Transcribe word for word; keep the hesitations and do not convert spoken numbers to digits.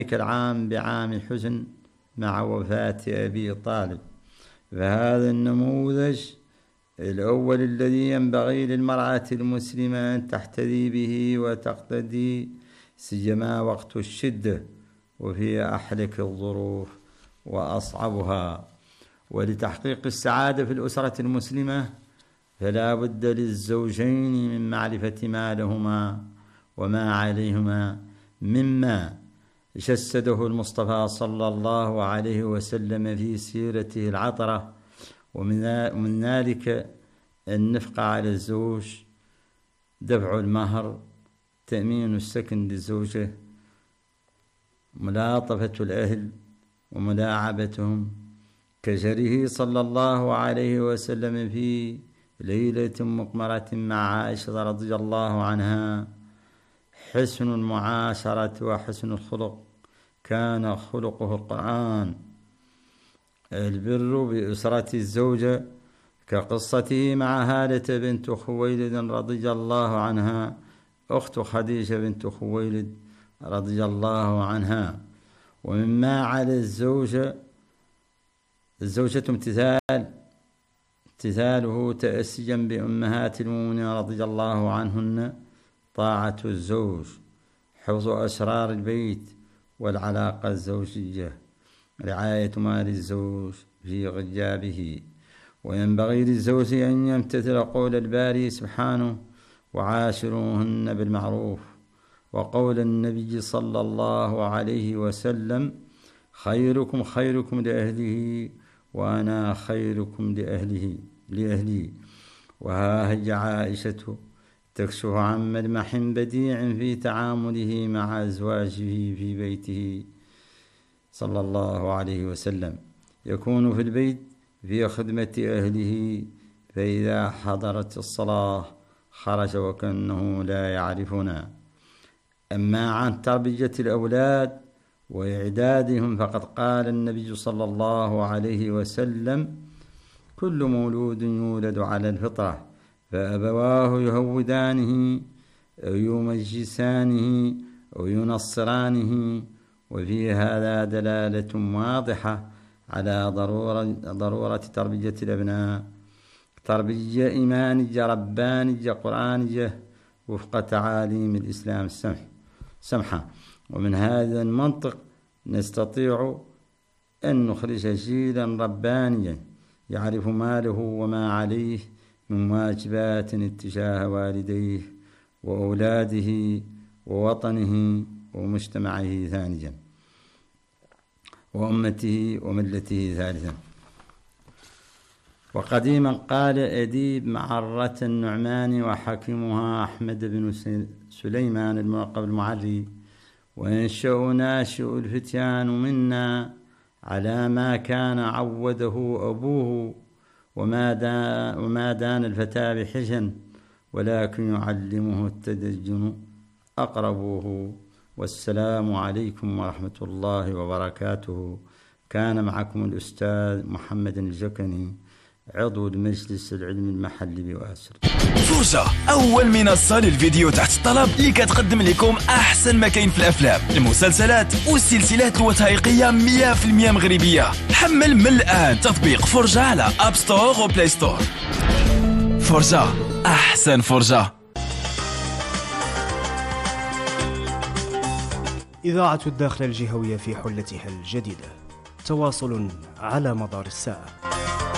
العام بعام الحزن مع وفاة أبي طالب. فهذا النموذج الأول الذي ينبغي للمرأة المسلمة أن تحتذي به وتقتدي، سيما وقت الشدة وفي أحلك الظروف وأصعبها. ولتحقيق السعادة في الأسرة المسلمة فلا بد للزوجين من معرفة ما لهما وما عليهما، مما جسده المصطفى صلى الله عليه وسلم في سيرته العطرة. ومن ذلك النفقة على الزوج، دفع المهر، تأمين السكن للزوجة، ملاطفة الأهل وملاعبتهم، كجره صلى الله عليه وسلم في ليلة مقمرة مع عائشة رضي الله عنها: حسن المعاشرة وحسن الخلق كان خلقه القرآن. البر بأسرة الزوجة كقصته مع هالة بنت خويلد رضي الله عنها، أخت خديجة بنت خويلد رضي الله عنها. ومما على الزوجة الزوجة امتثال امتثاله تأسيا بأمهات المؤمنين رضي الله عنهن، طاعة الزوج، حفظ أسرار البيت والعلاقة الزوجية، رعاية مال الزوج في غيابه. وينبغي للزوج أن يمتثل قول الباري سبحانه: وعاشروهن بالمعروف، وقول النبي صلى الله عليه وسلم: خيركم خيركم لأهله وأنا خيركم لأهله لأهلي. وها هي عائشة تكشف عن ملمح بديع في تعامله مع أزواجه في بيته صلى الله عليه وسلم. يكون في البيت في خدمة أهله، فإذا حضرت الصلاة خرج وكأنه لا يعرفنا. أما عن تربية الأولاد وإعدادهم فقد قال النبي صلى الله عليه وسلم: كل مولود يولد على الفطرة، فأبواه يهودانه أو يمجسانه أو ينصرانه. وفي هذا دلالة واضحة على ضرورة, ضرورة تربية الأبناء، تربية إيمانية ربانية قرآنية وفق تعاليم الإسلام السمحة. ومن هذا المنطق نستطيع أن نخرج جيلا ربانيا يعرف ما له وما عليه من واجبات اتجاه والديه وأولاده ووطنه ومجتمعه ثانيا، وأمته وملته ثالثا. وقديما قال أديب معرة النعمان وحكيمها أحمد بن سليمان الملقب المعري: وينشأ ناشئ الفتيان منا على ما كان عوده أبوه، وما دان, وما دان الفتى بحجن، ولكن يعلمه التدين أقربوه. والسلام عليكم ورحمة الله وبركاته. كان معكم الأستاذ محمد الجكني، عضو المجلس العلمي المحلي بواسر. فرجة، أول منصة للفيديو تحت الطلب اللي كتقدم لكم أحسن ما كاين في الأفلام، المسلسلات والسلسلات الوثائقية مية بالمية مغربية. حمل من الآن تطبيق فرجة على أب ستور وبلاي ستور. فرجة، أحسن فرجة. إذاعة الداخل الجهوية في حلتها الجديدة، تواصل على مدار الساعة.